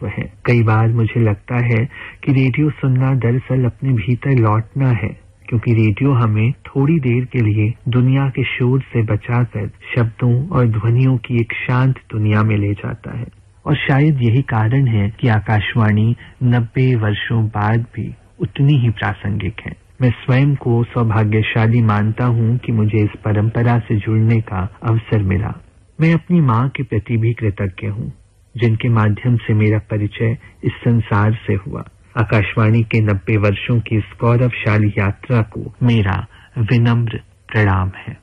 महत्व है। कई बार मुझे लगता है कि रेडियो सुनना दरअसल अपने भीतर लौटना है, क्योंकि रेडियो हमें थोड़ी देर के लिए दुनिया के शोर से बचाकर शब्दों और ध्वनियों की एक शांत दुनिया में ले जाता है। और शायद यही कारण है कि आकाशवाणी 90 वर्षों बाद भी उतनी ही प्रासंगिक है। मैं स्वयं को सौभाग्यशाली मानता हूं कि मुझे इस परंपरा से जुड़ने का अवसर मिला। मैं अपनी मां के प्रति भी कृतज्ञ हूं, जिनके माध्यम से मेरा परिचय इस संसार से हुआ। आकाशवाणी के 90 वर्षों की इस गौरवशाली यात्रा को मेरा विनम्र प्रणाम है।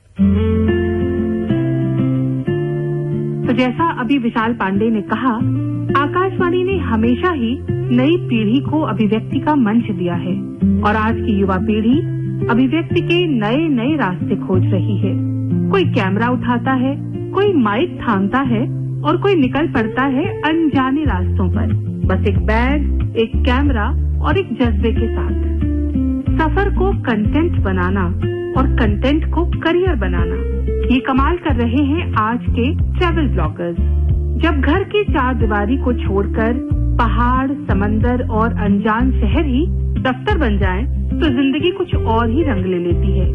तो जैसा अभी विशाल पांडे ने कहा, आकाशवाणी ने हमेशा ही नई पीढ़ी को अभिव्यक्ति का मंच दिया है और आज की युवा पीढ़ी अभिव्यक्ति के नए नए रास्ते खोज रही है। कोई कैमरा उठाता है, कोई माइक थामता है और कोई निकल पड़ता है अनजाने रास्तों पर, बस एक बैग, एक कैमरा और एक जज्बे के साथ। सफर को कंटेंट बनाना और कंटेंट को करियर बनाना, ये कमाल कर रहे हैं आज के ट्रैवल ब्लॉगर्स। जब घर की चारदीवारी को छोड़कर पहाड़, समंदर और अनजान शहर ही दफ्तर बन जाएं, तो जिंदगी कुछ और ही रंग ले लेती है।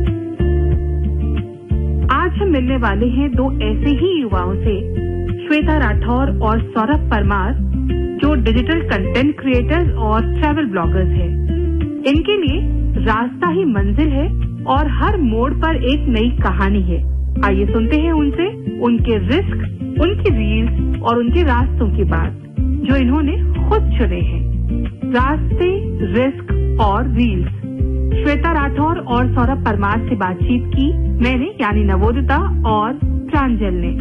आज हम मिलने वाले हैं दो ऐसे ही युवाओं से, श्वेता राठौर और सौरभ परमार, जो डिजिटल कंटेंट क्रिएटर्स और ट्रैवल ब्लॉगर्स हैं। इनके लिए रास्ता ही मंजिल है और हर मोड़ पर एक नई कहानी है। आइए सुनते हैं उनसे उनके रिस्क, उनकी रील्स और उनके रास्तों की बात, जो इन्होंने खुद चुने हैं। रास्ते, रिस्क और रील्स। श्वेता राठौर और सौरभ परमार से बातचीत की मैंने, यानी नवोदिता और प्रांजल ने।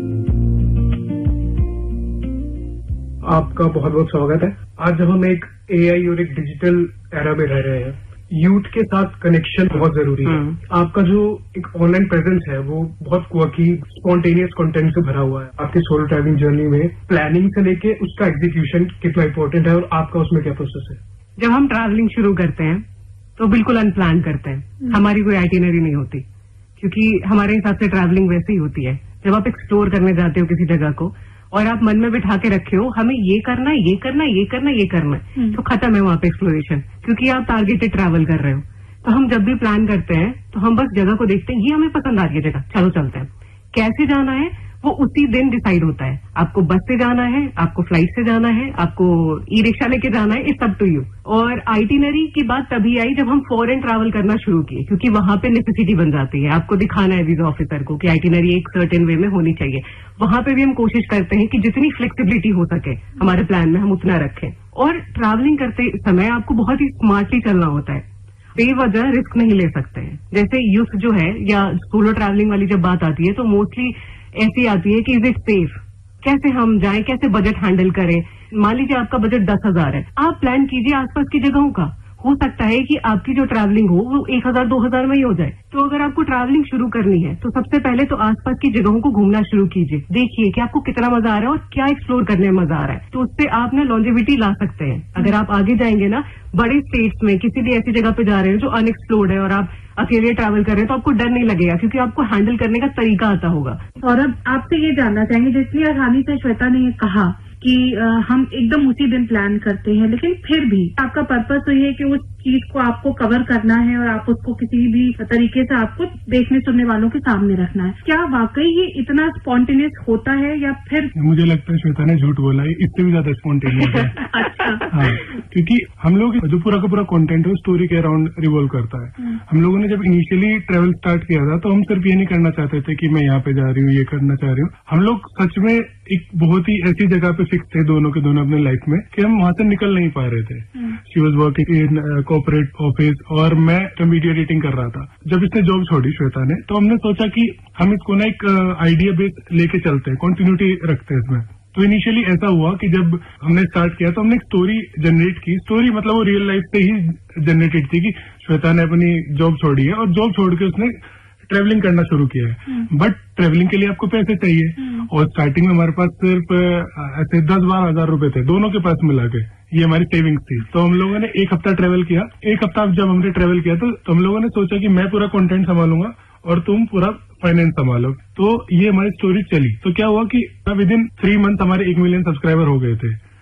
आपका बहुत बहुत स्वागत है। आज जब हम एक एआई और एक डिजिटल एरा में रह रहे हैं, यूथ के साथ कनेक्शन बहुत जरूरी है। आपका जो एक ऑनलाइन प्रेजेंस है वो बहुत क्वर्की, स्पॉन्टेनियस कंटेंट से भरा हुआ है। आपकी सोलो ट्रैवलिंग जर्नी में प्लानिंग से लेके उसका एग्जीक्यूशन कितना इंपॉर्टेंट है और आपका उसमें क्या प्रोसेस है? जब हम ट्रैवलिंग शुरू करते हैं तो बिल्कुल अनप्लान करते हैं, हमारी कोई आइटिनरी नहीं होती, क्योंकि हमारे हिसाब से ट्रैवलिंग वैसे ही होती है। जब आप एक्सप्लोर करने जाते हो किसी जगह को और आप मन में बिठा के रखे हो हमें ये करना है, ये करना है, ये करना है, ये करना है, तो खत्म है वहां पे एक्सप्लोरेशन, क्योंकि आप टारगेटेड ट्रैवल कर रहे हो। तो हम जब भी प्लान करते हैं तो हम बस जगह को देखते हैं, ये हमें पसंद आ रही है जगह, चलो चलते हैं। कैसे जाना है वो उसी दिन डिसाइड होता है। आपको बस से जाना है, आपको फ्लाइट से जाना है, आपको ई रिक्शा लेके जाना है, इट्स अप टू यू। और आइटिनरी की बात तभी आई जब हम फॉरेन ट्रैवल करना शुरू किए, क्योंकि वहां पे नेसेसिटी बन जाती है। आपको दिखाना है वीजा ऑफिसर को कि आइटिनरी एक सर्टेन वे में होनी चाहिए। वहां पे भी हम कोशिश करते हैं कि जितनी फ्लेक्सिबिलिटी हो सके हमारे प्लान में हम उतना रखें। और ट्रैवलिंग करते समय आपको बहुत ही स्मार्टली चलना होता है, बेवजह रिस्क नहीं ले सकते हैं। जैसे यूथ जो है या सोलो ट्रैवलिंग वाली जब बात आती है तो मोस्टली ऐसी आती है कि इज इट सेफ, कैसे हम जाएं, कैसे बजट हैंडल करें। मान लीजिए आपका बजट 10,000 है, आप प्लान कीजिए आसपास की जगहों का। हो सकता है कि आपकी जो ट्रैवलिंग हो वो 1,000-2,000 में ही हो जाए। तो अगर आपको ट्रैवलिंग शुरू करनी है तो सबसे पहले तो आसपास की जगहों को घूमना शुरू कीजिए, देखिए कि आपको कितना मजा आ रहा है और क्या एक्सप्लोर करने में मजा आ रहा है। तो उससे आप ना लॉन्जेविटी ला सकते हैं। अगर आप आगे जाएंगे ना बड़े स्टेट्स में किसी भी ऐसी जगह पे जा रहे हैं जो अनएक्सप्लोर्ड है और आप अकेले ट्रैवल कर रहे हैं, तो आपको डर नहीं लगेगा, क्योंकि आपको हैंडल करने का तरीका आता होगा। सौरभ, आपसे ये जानना चाहेंगे, जितनी आसानी से श्वेता ने कहा कि हम एकदम उसी दिन प्लान करते हैं, लेकिन फिर भी आपका पर्पस तो ये है कि उस चीज को आपको कवर करना है और आप उसको किसी भी तरीके से आपको देखने सुनने वालों के सामने रखना है। क्या वाकई ये इतना स्पॉन्टेनियस होता है या फिर? मुझे लगता है श्वेता ने झूठ बोला है, इससे भी ज्यादा स्पॉन्टेनियस है। अच्छा। हाँ, क्योंकि हम लोग जो पूरा का पूरा कंटेंट है स्टोरी के अराउंड रिवॉल्व करता है। हम लोगों ने जब इनिशियली ट्रैवल स्टार्ट किया था तो हम सिर्फ ये नहीं करना चाहते थे कि मैं यहाँ पे जा रही हूँ, ये करना चाह रही हूँ। हम लोग सच में एक बहुत ही ऐसी जगह पे फिक्स थे दोनों के दोनों अपने लाइफ में कि हम वहां से निकल नहीं पा रहे थे। She was working in corporate office और मैं वीडियो एडिटिंग कर रहा था। जब इसने जॉब छोड़ी श्वेता ने, तो हमने सोचा कि हम इसको ना एक आइडिया बेस लेके चलते हैं, कंटिन्यूटी रखते हैं इसमें। तो इनिशियली ऐसा हुआ कि जब हमने स्टार्ट किया तो हमने एक स्टोरी जनरेट की। स्टोरी मतलब वो रियल लाइफ से ही जनरेटेड थी कि श्वेता ने अपनी जॉब छोड़ी है और जॉब छोड़ के उसने ट्रेवलिंग करना शुरू किया है। बट ट्रेवलिंग के लिए आपको पैसे चाहिए और स्टार्टिंग में हमारे पास सिर्फ ऐसे 10-12 हजार रुपए थे दोनों के पास मिला के, ये हमारी सेविंग्स थी। तो हम लोगों ने एक हफ्ता ट्रेवल किया। एक हफ्ता जब हमने ट्रेवल किया तो हम लोगों ने सोचा कि मैं पूरा कंटेंट संभालूंगा और तुम पूरा फाइनेंस संभालो। तो ये हमारी स्टोरी चली। तो क्या हुआ कि विद इन 3 मंथ हमारे 1 मिलियन सब्सक्राइबर हो गए थे।